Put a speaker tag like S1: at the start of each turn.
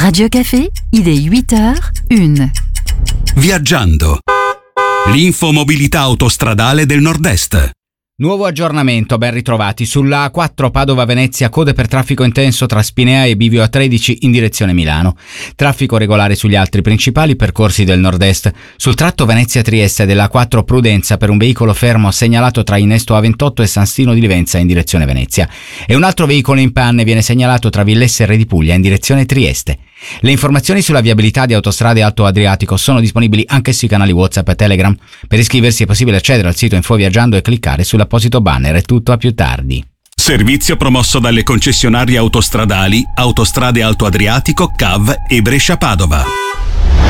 S1: Radio Café, il est 8h01.
S2: Viaggiando. L'infomobilità autostradale del Nord-Est.
S3: Nuovo aggiornamento, ben ritrovati. Sulla A4 Padova-Venezia, code per traffico intenso tra Spinea e Bivio A13 in direzione Milano. Traffico regolare sugli altri principali percorsi del Nord-Est. Sul tratto Venezia-Trieste della A4 prudenza per un veicolo fermo segnalato tra Innesto A28 e San Stino di Livenza in direzione Venezia. E un altro veicolo in panne viene segnalato tra Villesse e Re di Puglia in direzione Trieste. Le informazioni sulla viabilità di Autostrade Alto Adriatico sono disponibili anche sui canali WhatsApp e Telegram. Per iscriversi è possibile accedere al sito Infoviaggiando e cliccare sull'apposito banner. È tutto, a più tardi.
S2: Servizio promosso dalle concessionarie autostradali Autostrade Alto Adriatico, CAV e Brescia Padova.